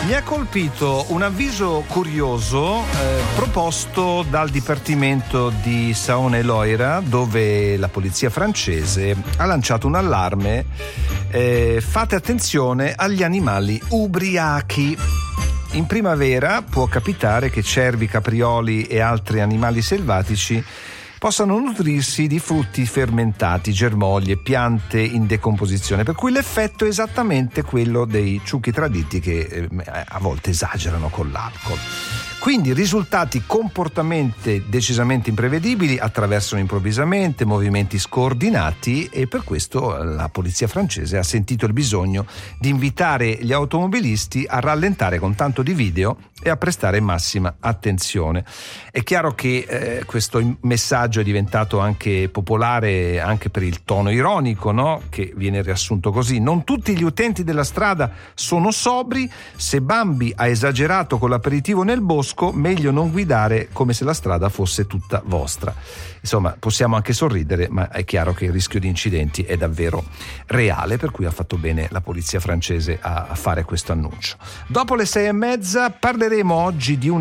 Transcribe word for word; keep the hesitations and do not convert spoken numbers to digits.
Mi ha colpito un avviso curioso eh, proposto dal Dipartimento di Saône-et-Loira, dove la polizia francese ha lanciato un allarme. Eh, fate attenzione agli animali ubriachi. In primavera può capitare che cervi, caprioli e altri animali selvatici possano nutrirsi di frutti fermentati, germogli e piante in decomposizione, per cui l'effetto è esattamente quello dei ciuchi traditi che eh, a volte esagerano con l'alcol. Quindi risultati comportamenti decisamente imprevedibili attraversano improvvisamente movimenti scordinati, e per questo la polizia francese ha sentito il bisogno di invitare gli automobilisti a rallentare con tanto di video e a prestare massima attenzione. È chiaro che eh, questo messaggio è diventato anche popolare anche per il tono ironico, no? Che viene riassunto così: non tutti gli utenti della strada sono sobri, se Bambi ha esagerato con l'aperitivo nel bosco, meglio non guidare come se la strada fosse tutta vostra. Insomma, possiamo anche sorridere, ma è chiaro che il rischio di incidenti è davvero reale, per cui ha fatto bene la polizia francese a, a fare questo annuncio. Dopo le sei e mezza parleremo oggi di un